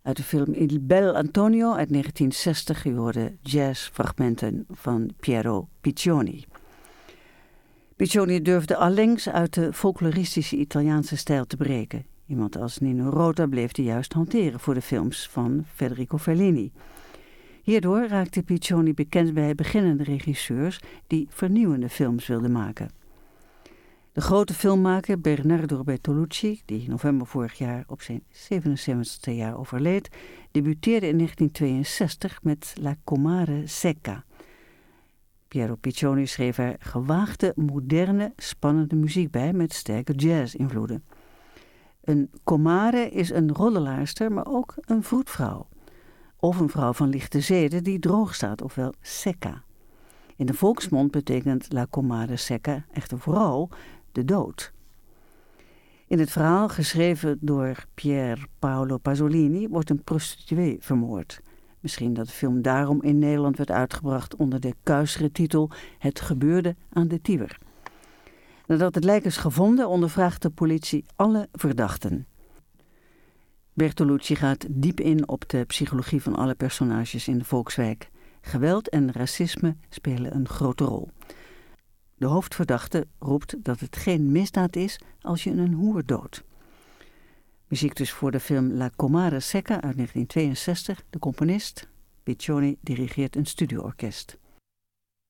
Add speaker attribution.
Speaker 1: Uit de film Il Bel Antonio uit 1960 hoorde jazzfragmenten van Piero Piccioni. Piccioni durfde allengs uit de folkloristische Italiaanse stijl te breken. Iemand als Nino Rota bleef die juist hanteren voor de films van Federico Fellini. Hierdoor raakte Piccioni bekend bij beginnende regisseurs die vernieuwende films wilden maken. De grote filmmaker Bernardo Bertolucci, die in november vorig jaar op zijn 77e jaar overleed, debuteerde in 1962 met La Comare Secca. Piero Piccioni schreef er gewaagde, moderne, spannende muziek bij met sterke jazz-invloeden. Een comare is een roddelaarster, maar ook een vroedvrouw. Of een vrouw van lichte zeden die droog staat, ofwel secca. In de volksmond betekent La Comare Secca echter vooral de dood. In het verhaal, geschreven door Pier Paolo Pasolini, wordt een prostituee vermoord. Misschien dat de film daarom in Nederland werd uitgebracht onder de kuisere titel Het gebeurde aan de Tiber. Nadat het lijk is gevonden, ondervraagt de politie alle verdachten. Bertolucci gaat diep in op de psychologie van alle personages in de volkswijk. Geweld en racisme spelen een grote rol. De hoofdverdachte roept dat het geen misdaad is als je een hoer doodt. Muziek dus voor de film La Comare Secca uit 1962. De componist, Piccioni, dirigeert een studioorkest.